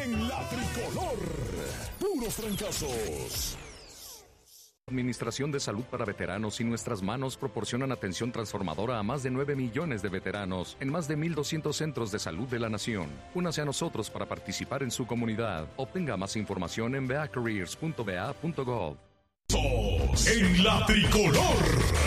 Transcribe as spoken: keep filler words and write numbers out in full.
en la tricolor. Puros fracasos. Administración de Salud para Veteranos y Nuestras Manos proporcionan atención transformadora a más de nueve millones de veteranos en más de mil doscientos centros de salud de la nación. Únase a nosotros para participar en su comunidad. Obtenga más información en v a careers punto v a punto gov. En la tricolor.